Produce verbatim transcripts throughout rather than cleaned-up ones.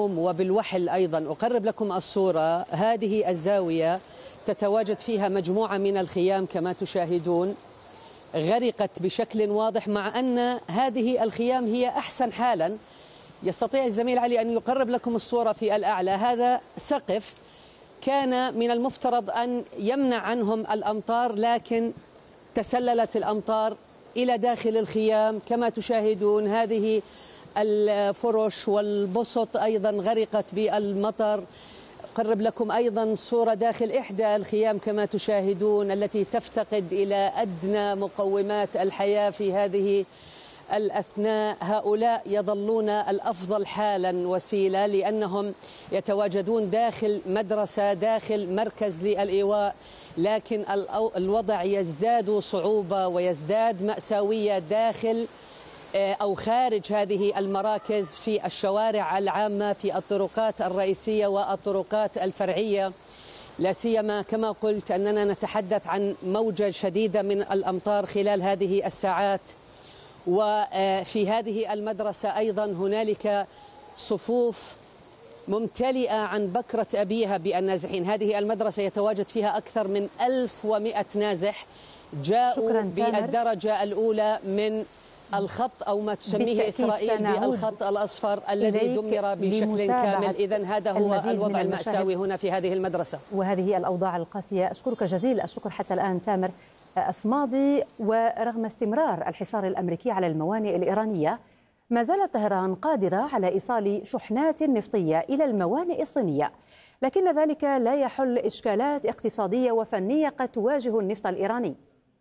لكم وبالوحل أيضا أقرب لكم الصورة. هذه الزاوية تتواجد فيها مجموعة من الخيام كما تشاهدون، غرقت بشكل واضح، مع أن هذه الخيام هي أحسن حالا. يستطيع الزميل علي أن يقرب لكم الصورة في الأعلى. هذا سقف كان من المفترض أن يمنع عنهم الأمطار، لكن تسللت الأمطار إلى داخل الخيام كما تشاهدون. هذه الفرش والبسط أيضا غرقت بالمطر. أقرب لكم أيضا صورة داخل إحدى الخيام كما تشاهدون، التي تفتقد إلى أدنى مقومات الحياة في هذه الأثناء. هؤلاء يظلون الأفضل حالا وسيلة، لأنهم يتواجدون داخل مدرسة، داخل مركز للإيواء، لكن الوضع يزداد صعوبة ويزداد مأساوية داخل أو خارج هذه المراكز، في الشوارع العامة، في الطرقات الرئيسية والطرقات الفرعية، لا سيما كما قلت أننا نتحدث عن موجة شديدة من الأمطار خلال هذه الساعات. وفي هذه المدرسة أيضا هنالك صفوف ممتلئة عن بكرة أبيها بالنازحين. هذه المدرسة يتواجد فيها أكثر من ألف ومئة نازح جاءوا بالدرجة الأولى من الخط أو ما تسميه إسرائيل بالخط الأصفر الذي دمر بشكل كامل. إذن هذا هو الوضع المأساوي هنا في هذه المدرسة، وهذه هي الأوضاع القاسية. أشكرك جزيل الشكر حتى الآن تامر أصمادي. ورغم استمرار الحصار الأمريكي على الموانئ الإيرانية، ما زالت طهران قادرة على إيصال شحنات نفطية إلى الموانئ الصينية، لكن ذلك لا يحل إشكالات اقتصادية وفنية قد تواجه النفط الإيراني.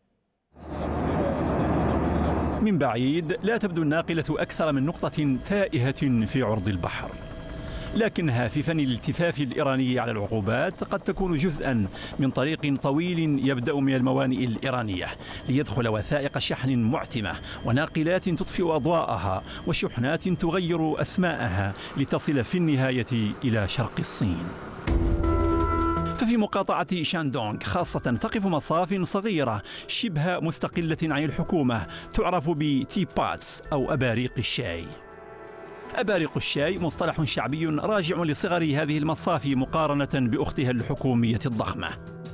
من بعيد لا تبدو الناقلة أكثر من نقطة تائهة في عرض البحر، لكنها في فن الالتفاف الإيراني على العقوبات قد تكون جزءا من طريق طويل يبدأ من الموانئ الإيرانية ليدخل وثائق شحن معتمة وناقلات تطفئ أضواءها وشحنات تغير أسماءها لتصل في النهاية إلى شرق الصين. ففي مقاطعة شاندونغ خاصة تقف مصاف صغيرة شبه مستقلة عن الحكومة تعرف بتي باتس أو أباريق الشاي. أباريق الشاي مصطلح شعبي راجع لصغر هذه المصافي مقارنة بأختها الحكومية الضخمة،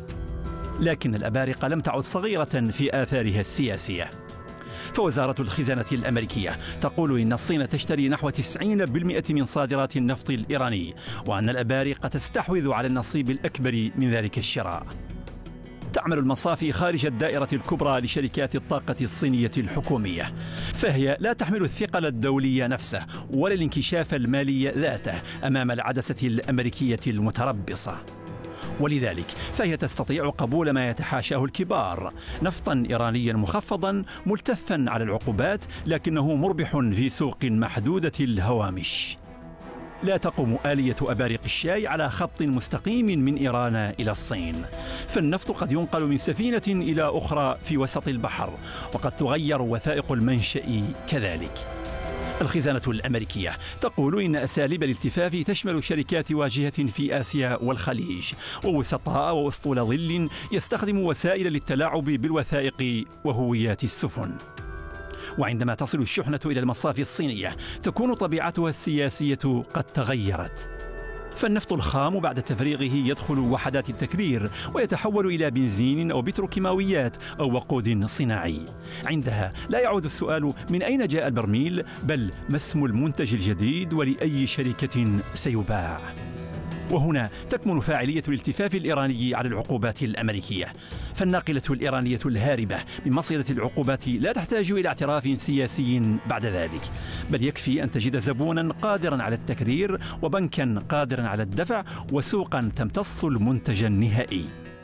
لكن الأبارقة لم تعد صغيرة في آثارها السياسية. فوزارة الخزانة الأمريكية تقول إن الصين تشتري نحو تسعين بالمئة من صادرات النفط الإيراني، وأن الأبارقة تستحوذ على النصيب الأكبر من ذلك الشراء. تعمل المصافي خارج الدائرة الكبرى لشركات الطاقة الصينية الحكومية، فهي لا تحمل الثقل الدولي نفسه ولا الانكشاف المالي ذاته أمام العدسة الأمريكية المتربصة، ولذلك فهي تستطيع قبول ما يتحاشاه الكبار: نفطا إيرانيا مخفضا ملتفا على العقوبات لكنه مربح في سوق محدودة الهوامش. لا تقوم آلية أبارق الشاي على خط مستقيم من إيران إلى الصين، فالنفط قد ينقل من سفينة إلى أخرى في وسط البحر، وقد تغير وثائق المنشأ كذلك. الخزانة الأمريكية تقول إن أساليب الالتفاف تشمل شركات واجهة في آسيا والخليج ووسطاء وأسطول ظل يستخدم وسائل للتلاعب بالوثائق وهويات السفن. وعندما تصل الشحنة إلى المصافي الصينية تكون طبيعتها السياسية قد تغيرت، فالنفط الخام بعد تفريغه يدخل وحدات التكرير ويتحول إلى بنزين أو بتروكيماويات أو وقود صناعي. عندها لا يعود السؤال من أين جاء البرميل، بل ما اسم المنتج الجديد ولأي شركة سيباع. وهنا تكمن فاعلية الالتفاف الإيراني على العقوبات الأمريكية، فالناقلة الإيرانية الهاربة من مصيدة العقوبات لا تحتاج إلى اعتراف سياسي بعد ذلك، بل يكفي أن تجد زبونا قادرا على التكرير وبنكا قادرا على الدفع وسوقا تمتص المنتج النهائي.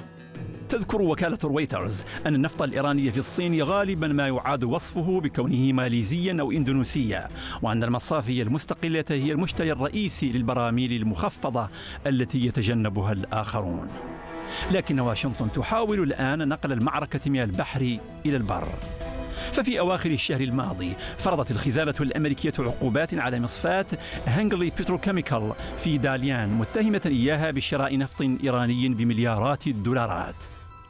تذكر وكالة رويترز أن النفط الإيراني في الصين غالبا ما يعاد وصفه بكونه ماليزيا أو إندونيسيا، وأن المصافي المستقلة هي المشتري الرئيسي للبراميل المخفضة التي يتجنبها الآخرون. لكن واشنطن تحاول الآن نقل المعركة من البحر إلى البر. ففي أواخر الشهر الماضي فرضت الخزانة الأمريكية عقوبات على مصفاة هانجلي بتروكيميكال في داليان، متهمة إياها بشراء نفط إيراني بمليارات الدولارات.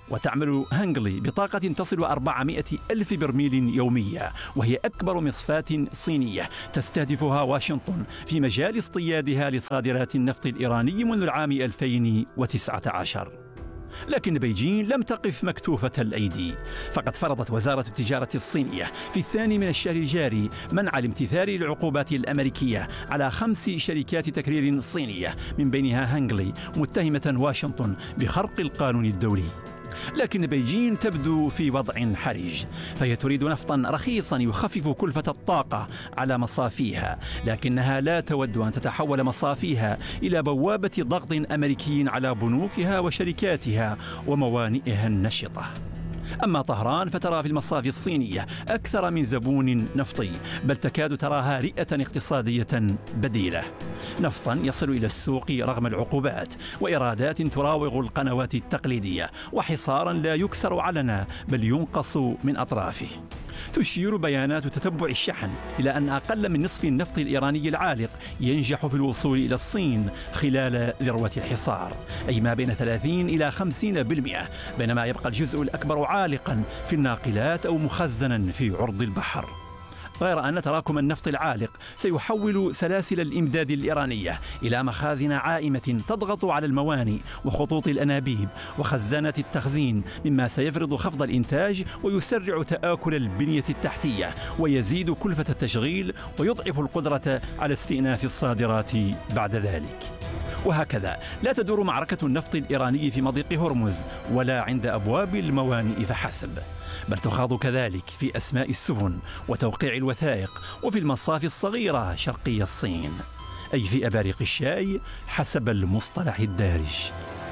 وتعمل هانغلي بطاقة تصل أربعمائة ألف برميل يوميا، وهي أكبر مصفاة صينية تستهدفها واشنطن في مجال اصطيادها لصادرات النفط الإيراني منذ العام ألفين وتسعة عشر. لكن بيجين لم تقف مكتوفة الأيدي، فقد فرضت وزارة التجارة الصينية في الثاني من الشهر الجاري منع الامتثال للعقوبات الأمريكية على خمس شركات تكرير صينية من بينها هانغلي، متهمة واشنطن بخرق القانون الدولي. لكن بيجين تبدو في وضع حرج، فهي تريد نفطا رخيصا يخفف كلفة الطاقة على مصافيها، لكنها لا تود أن تتحول مصافيها إلى بوابة ضغط أمريكي على بنوكها وشركاتها وموانئها النشطة. أما طهران فترى في المصافي الصينية أكثر من زبون نفطي، بل تكاد تراها رئة اقتصادية بديلة. نفطا يصل إلى السوق رغم العقوبات، وإيرادات تراوغ القنوات التقليدية، وحصارا لا يكسر علنا بل ينقص من أطرافه. تشير بيانات تتبع الشحن إلى أن أقل من نصف النفط الإيراني العالق ينجح في الوصول إلى الصين خلال ذروة الحصار، أي ما بين ثلاثين إلى خمسين بالمئة، بينما يبقى الجزء الأكبر عالقا في الناقلات أو مخزنا في عرض البحر. غير أن تراكم النفط العالق سيحول سلاسل الإمداد الإيرانية إلى مخازن عائمة تضغط على الموانئ وخطوط الأنابيب وخزانات التخزين، مما سيفرض خفض الإنتاج ويسرع تآكل البنية التحتية ويزيد كلفة التشغيل ويضعف القدرة على استئناف الصادرات بعد ذلك. وهكذا لا تدور معركة النفط الإيراني في مضيق هرمز ولا عند أبواب الموانئ فحسب، بل تخاض كذلك في أسماء السفن وتوقيع الوثائق وفي المصافي الصغيرة شرقي الصين، أي في أباريق الشاي حسب المصطلح الدارج.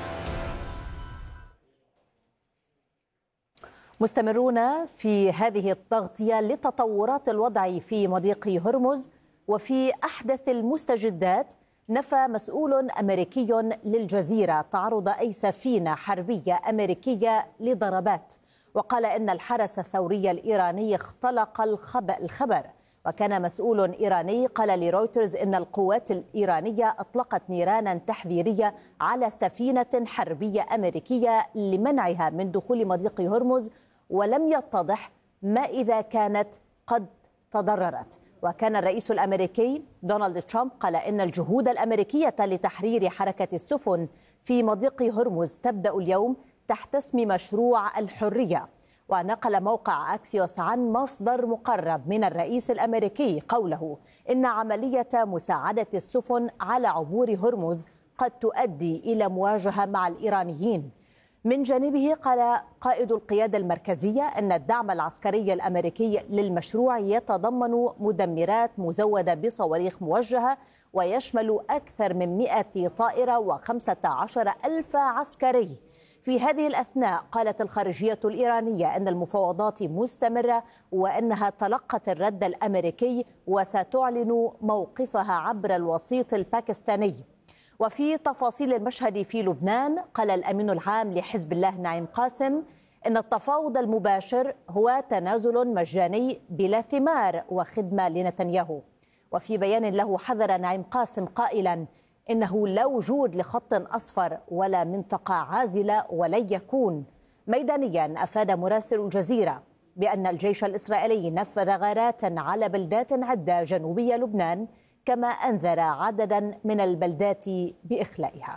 مستمرون في هذه التغطية لتطورات الوضع في مضيق هرمز، وفي أحدث المستجدات نفى مسؤول أمريكي للجزيرة تعرض أي سفينة حربية أمريكية لضربات، وقال إن الحرس الثوري الإيراني اختلق الخبر. وكان مسؤول إيراني قال لرويترز إن القوات الإيرانية أطلقت نيرانا تحذيرية على سفينة حربية أمريكية لمنعها من دخول مضيق هرمز، ولم يتضح ما إذا كانت قد تضررت. وكان الرئيس الأمريكي دونالد ترامب قال إن الجهود الأمريكية لتحرير حركة السفن في مضيق هرمز تبدأ اليوم تحت اسم مشروع الحرية. ونقل موقع أكسيوس عن مصدر مقرب من الرئيس الأمريكي قوله إن عملية مساعدة السفن على عبور هرمز قد تؤدي إلى مواجهة مع الإيرانيين. من جانبه قال قائد القيادة المركزية أن الدعم العسكري الأمريكي للمشروع يتضمن مدمرات مزودة بصواريخ موجهة، ويشمل أكثر من مئة طائرة وخمسة عشر ألف عسكري. في هذه الأثناء قالت الخارجية الإيرانية أن المفاوضات مستمرة وأنها تلقت الرد الأمريكي وستعلن موقفها عبر الوسيط الباكستاني. وفي تفاصيل المشهد في لبنان قال الأمين العام لحزب الله نعيم قاسم إن التفاوض المباشر هو تنازل مجاني بلا ثمار وخدمة لنتنياهو. وفي بيان له حذر نعيم قاسم قائلا إنه لا وجود لخط أصفر ولا منطقة عازلة ولن يكون. ميدانيا أفاد مراسل الجزيرة بأن الجيش الإسرائيلي نفذ غارات على بلدات عدة جنوبية لبنان، كما أنذر عددا من البلدات بإخلائها.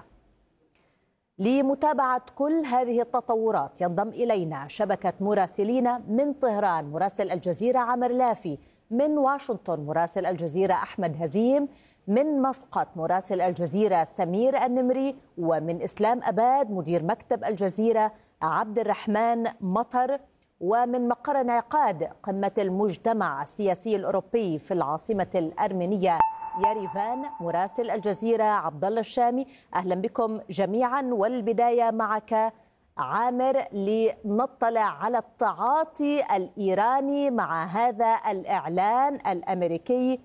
لمتابعة كل هذه التطورات ينضم إلينا شبكة مراسلين من طهران مراسل الجزيرة عامر لافي، من واشنطن مراسل الجزيرة أحمد هزيم، من مسقط مراسل الجزيرة سمير النمري، ومن إسلام أباد مدير مكتب الجزيرة عبد الرحمن مطر، ومن مقر انعقاد قمة المجتمع السياسي الأوروبي في العاصمة الأرمينية يريفان مراسل الجزيرة عبد الله الشامي. أهلا بكم جميعا، والبداية معك عامر لنطلع على التعاطي الإيراني مع هذا الإعلان الأمريكي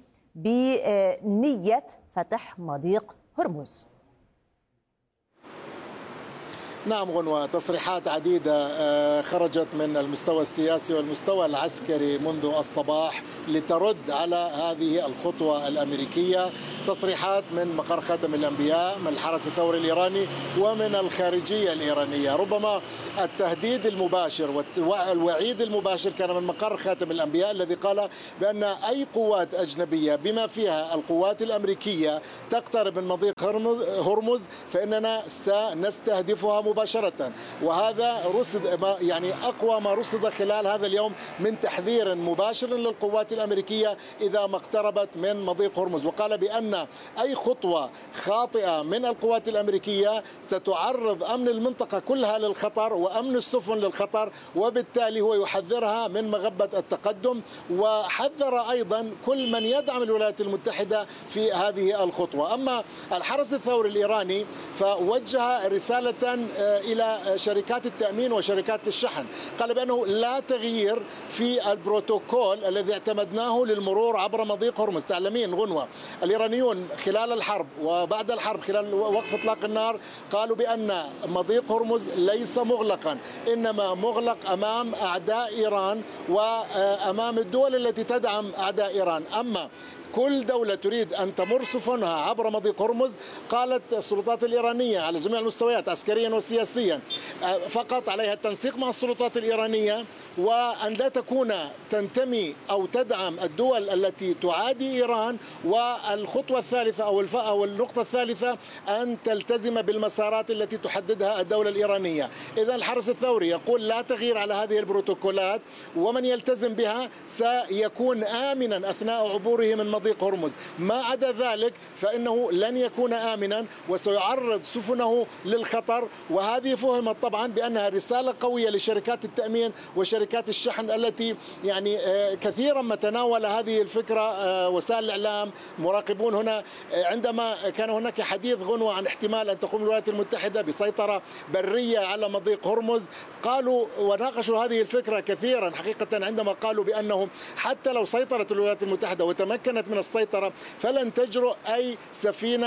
بنية فتح مضيق هرمز. نعم غنوة، تصريحات عديدة خرجت من المستوى السياسي والمستوى العسكري منذ الصباح لترد على هذه الخطوة الأمريكية تصريحات من مقر خاتم الأنبياء، من الحرس الثوري الإيراني ومن الخارجية الإيرانية. ربما التهديد المباشر والوعيد المباشر كان من مقر خاتم الأنبياء الذي قال بأن أي قوات أجنبية بما فيها القوات الأمريكية تقترب من مضيق هرمز فإننا سنستهدفها مباشرة. وهذا رصد يعني أقوى ما رصد خلال هذا اليوم من تحذير مباشر للقوات الأمريكية إذا ما اقتربت من مضيق هرمز. وقال بأن أي خطوة خاطئة من القوات الأمريكية ستعرض أمن المنطقة كلها للخطر وأمن السفن للخطر، وبالتالي هو يحذرها من مغبة التقدم. وحذر أيضا كل من يدعم الولايات المتحدة في هذه الخطوة. أما الحرس الثوري الإيراني فوجه رسالة إلى شركات التأمين وشركات الشحن، قال بأنه لا تغيير في البروتوكول الذي اعتمدناه للمرور عبر مضيق هرمز. تعلمين غنوة الإيرانيون خلال الحرب وبعد الحرب خلال وقف إطلاق النار قالوا بأن مضيق هرمز ليس مغلقا، إنما مغلق أمام أعداء إيران وأمام الدول التي تدعم أعداء إيران. أما كل دولة تريد أن تمر سفنها عبر مضيق هرمز قالت السلطات الإيرانية على جميع المستويات عسكريا وسياسيا فقط عليها التنسيق مع السلطات الإيرانية وأن لا تكون تنتمي أو تدعم الدول التي تعادي إيران. والخطوة الثالثة أو أو النقطة الثالثة أن تلتزم بالمسارات التي تحددها الدولة الإيرانية. إذا الحرس الثوري يقول لا تغيير على هذه البروتوكولات، ومن يلتزم بها سيكون آمنا أثناء عبوره من مضيق هرمز. ما عدا ذلك فإنه لن يكون آمنا وسيعرض سفنه للخطر. وهذه فهمت طبعا بأنها رسالة قوية لشركات التأمين وشركات الشحن التي يعني كثيرا ما تناول هذه الفكرة وسائل الإعلام مراقبون هنا. عندما كان هناك حديث غنوة عن احتمال أن تقوم الولايات المتحدة بسيطرة برية على مضيق هرمز، قالوا وناقشوا هذه الفكرة كثيرا حقيقة عندما قالوا بأنهم حتى لو سيطرت الولايات المتحدة وتمكنت من السيطرة فلن تجرؤ أي سفينة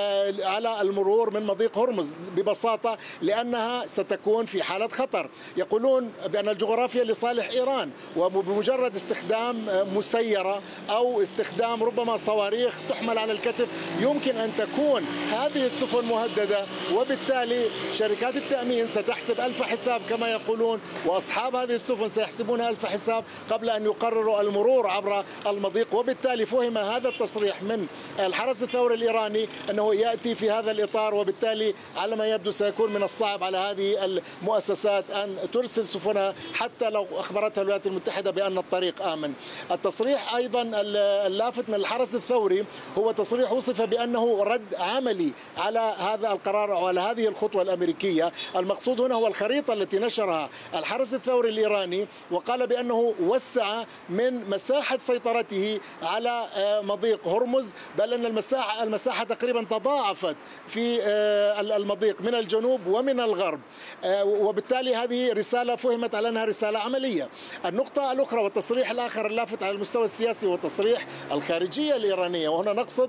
على المرور من مضيق هرمز ببساطة لأنها ستكون في حالة خطر. يقولون بأن الجغرافيا لصالح إيران، وبمجرد استخدام مسيرة أو استخدام ربما صواريخ تحمل على الكتف يمكن أن تكون هذه السفن مهددة، وبالتالي شركات التأمين ستحسب ألف حساب كما يقولون، وأصحاب هذه السفن سيحسبون ألف حساب قبل أن يقرروا المرور عبر المضيق. وبالتالي فهم هذا التصريح من الحرس الثوري الإيراني أنه يأتي في هذا الإطار، وبالتالي على ما يبدو سيكون من الصعب على هذه المؤسسات أن ترسل سفنها حتى لو أخبرتها الولايات المتحدة بأن الطريق آمن. التصريح أيضا اللافت من الحرس الثوري هو تصريح وصف بأنه رد عملي على هذا القرار أو على هذه الخطوة الأمريكية. المقصود هنا هو الخريطة التي نشرها الحرس الثوري الإيراني، وقال بأنه وسع من مساحة سيطرته على مضيق هرمز، بل أن المساحة المساحة تقريبا تضاعفت في المضيق من الجنوب ومن الغرب، وبالتالي هذه رسالة فهمت على أنها رسالة عملية. النقطة الأخرى والتصريح الآخر اللافت على المستوى السياسي وتصريح الخارجية الإيرانية، وهنا نقصد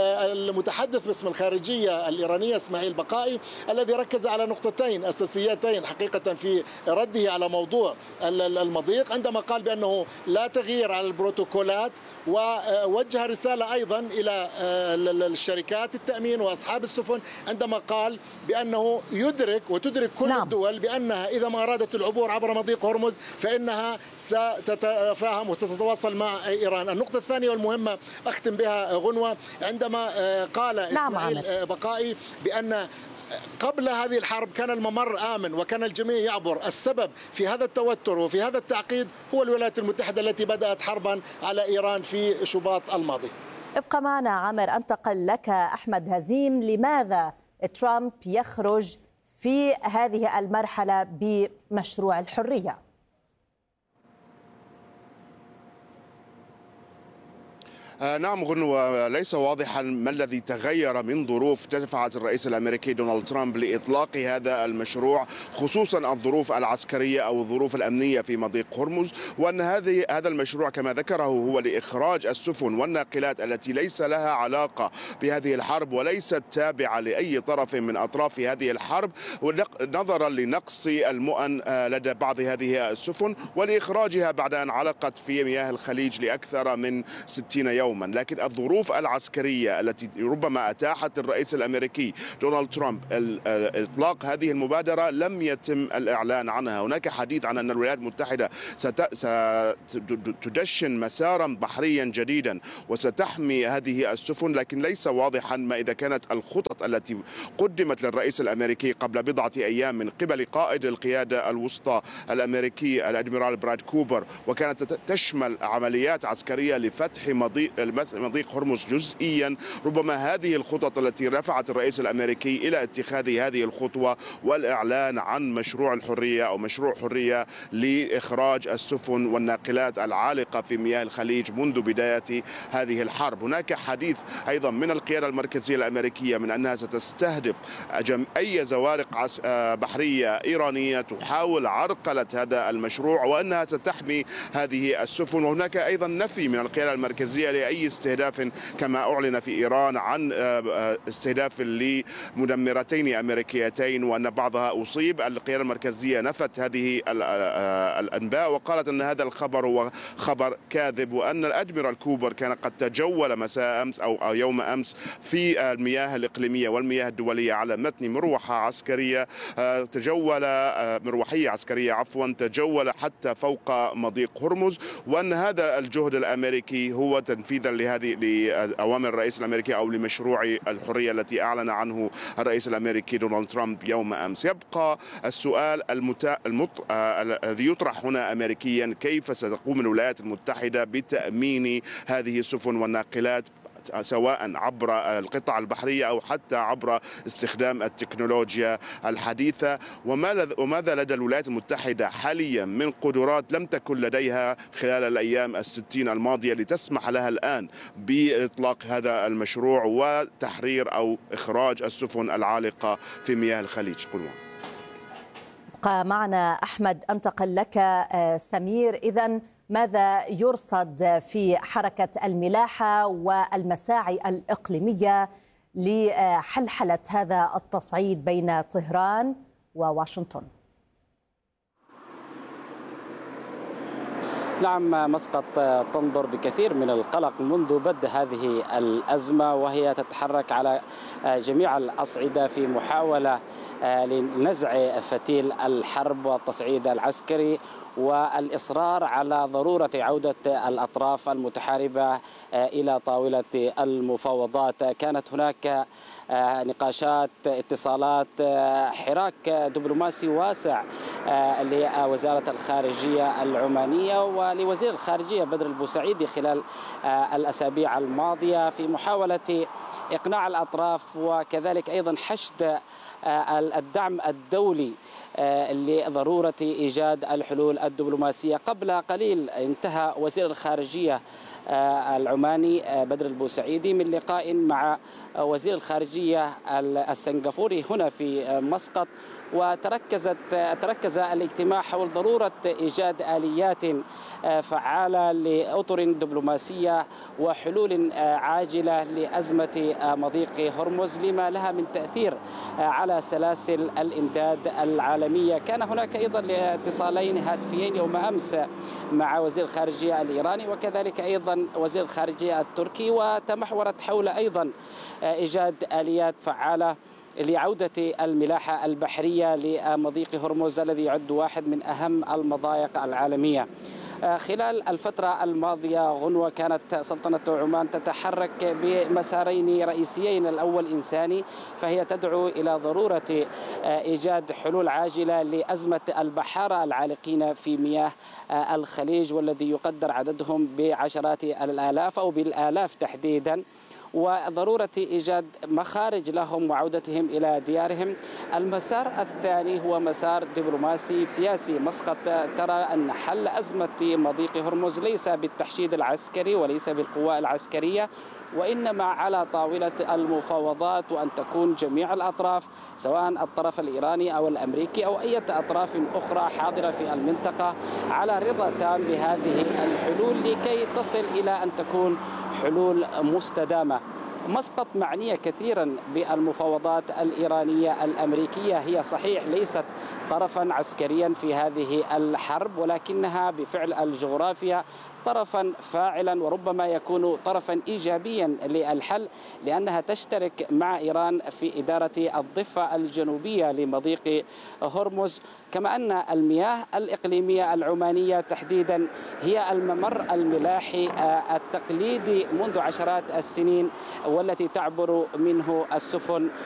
المتحدث باسم الخارجية الإيرانية إسماعيل بقائي الذي ركز على نقطتين أساسيتين حقيقة في رده على موضوع المضيق، عندما قال بأنه لا تغيير على البروتوكولات، ووجه رسالة أيضا إلى الشركات التأمين وأصحاب السفن عندما قال بأنه يدرك وتدرك كل نعم. الدول بأنها إذا ما أرادت العبور عبر مضيق هرمز فإنها ستتفاهم وستتواصل مع إيران. النقطة الثانية والمهمة أختم بها غنوة، عندما قال نعم إسماعيل عمل. بقائي بأن قبل هذه الحرب كان الممر آمن وكان الجميع يعبر. السبب في هذا التوتر وفي هذا التعقيد هو الولايات المتحدة التي بدأت حربا على إيران في شباط الماضي. ابقى معنا عامر. أنتقل لك أحمد هزيم. لماذا ترامب يخرج في هذه المرحلة بمشروع الحرية؟ نعم غنوة، ليس واضحا ما الذي تغير من ظروف دفعت الرئيس الأمريكي دونالد ترامب لإطلاق هذا المشروع، خصوصا الظروف العسكرية أو الظروف الأمنية في مضيق هرمز، وأن هذه هذا المشروع كما ذكره هو لإخراج السفن والناقلات التي ليس لها علاقة بهذه الحرب وليست تابعة لأي طرف من أطراف هذه الحرب، نظرا لنقص المؤن لدى بعض هذه السفن ولإخراجها بعد أن علقت في مياه الخليج لأكثر من ستين يوما. يوما، لكن الظروف العسكرية التي ربما أتاحت للرئيس الأمريكي دونالد ترامب إطلاق هذه المبادرة لم يتم الإعلان عنها. هناك حديث عن أن الولايات المتحدة ستدشن مسارا بحريا جديدا وستحمي هذه السفن، لكن ليس واضحا ما إذا كانت الخطط التي قدمت للرئيس الأمريكي قبل بضعة أيام من قبل قائد القيادة الوسطى الأمريكي الأدميرال براد كوبر، وكانت تشمل عمليات عسكرية لفتح مضيق مضيق هرمز جزئيا. ربما هذه الخطط التي رفعت الرئيس الأمريكي إلى اتخاذ هذه الخطوة والإعلان عن مشروع الحرية أو مشروع حرية لإخراج السفن والناقلات العالقة في مياه الخليج منذ بداية هذه الحرب. هناك حديث أيضا من القيادة المركزية الأمريكية من أنها ستستهدف أي زوارق بحرية إيرانية تحاول عرقلة هذا المشروع وأنها ستحمي هذه السفن. وهناك أيضا نفي من القيادة المركزية لأي استهداف كما أعلن في إيران عن استهداف لمدمرتين أمريكيتين وأن بعضها أصيب. القيادة المركزية نفت هذه الأنباء وقالت أن هذا الخبر هو خبر كاذب، وأن الأدميرال كوبر كان قد تجول مساء أمس أو يوم أمس في المياه الإقليمية والمياه الدولية على متن مروحة عسكرية تجول مروحية عسكرية عفوا تجول حتى فوق مضيق هرمز، وأن هذا الجهد الأمريكي هو تنفيذا لهذه لأوامر الرئيس الأمريكي أو لمشروع الحرية التي أعلن عنه الرئيس الأمريكي دونالد ترامب يوم أمس. يبقى السؤال المت... المط... الذي يطرح هنا أمريكيا: كيف ستقوم الولايات المتحدة بتأمين هذه السفن والناقلات سواء عبر القطع البحرية أو حتى عبر استخدام التكنولوجيا الحديثة؟ وماذا لدى الولايات المتحدة حاليا من قدرات لم تكن لديها خلال الأيام الستين الماضية لتسمح لها الآن بإطلاق هذا المشروع وتحرير أو إخراج السفن العالقة في مياه الخليج؟ قلوا. بقى معنا أحمد، أنتقل لك سمير. إذن ماذا يرصد في حركة الملاحة والمساعي الإقليمية لحلحلة هذا التصعيد بين طهران وواشنطن؟ نعم، مسقط تنظر بكثير من القلق منذ بدء هذه الأزمة، وهي تتحرك على جميع الأصعدة في محاولة لنزع فتيل الحرب والتصعيد العسكري والإصرار على ضرورة عودة الأطراف المتحاربة إلى طاولة المفاوضات. كانت هناك نقاشات، اتصالات، حراك دبلوماسي واسع لوزارة الخارجية العمانية ولوزير الخارجية بدر البوسعيدي خلال الأسابيع الماضية في محاولة إقناع الأطراف وكذلك أيضا حشد الدعم الدولي لضرورة إيجاد الحلول الدبلوماسية. قبل قليل انتهى وزير الخارجية العماني بدر البوسعيدي من لقاء مع وزير الخارجية السنغافوري هنا في مسقط، وتركزت تركز الاجتماع حول ضرورة إيجاد آليات فعالة لأطر دبلوماسية وحلول عاجلة لأزمة مضيق هرمز لما لها من تأثير على سلاسل الإمداد العالمية. كان هناك أيضا اتصالين هاتفيين يوم أمس مع وزير الخارجية الإيراني وكذلك أيضا وزير الخارجية التركي، وتمحورت حول أيضا إيجاد آليات فعالة لعودة الملاحة البحرية لمضيق هرمز الذي يعد واحد من أهم المضايق العالمية. خلال الفترة الماضية غنوة كانت سلطنة عمان تتحرك بمسارين رئيسيين، الأول إنساني، فهي تدعو إلى ضرورة إيجاد حلول عاجلة لأزمة البحارة العالقين في مياه الخليج والذي يقدر عددهم بعشرات الآلاف أو بالآلاف تحديدا، وضرورة إيجاد مخارج لهم وعودتهم إلى ديارهم. المسار الثاني هو مسار دبلوماسي سياسي. مسقط ترى أن حل أزمة مضيق هرمز ليس بالتحشيد العسكري وليس بالقوى العسكرية، وإنما على طاولة المفاوضات، وأن تكون جميع الأطراف سواء الطرف الإيراني أو الأمريكي أو أي أطراف أخرى حاضرة في المنطقة على رضا تام بهذه الحلول لكي تصل إلى أن تكون حلول مستدامة. مسقط معنية كثيرا بالمفاوضات الإيرانية الأمريكية، هي صحيح ليست طرفا عسكريا في هذه الحرب، ولكنها بفعل الجغرافيا طرفا فاعلا وربما يكون طرفا إيجابيا للحل، لأنها تشترك مع إيران في إدارة الضفة الجنوبية لمضيق هرمز، كما أن المياه الإقليمية العمانية تحديدا هي الممر الملاحي التقليدي منذ عشرات السنين والتي تعبر منه السفن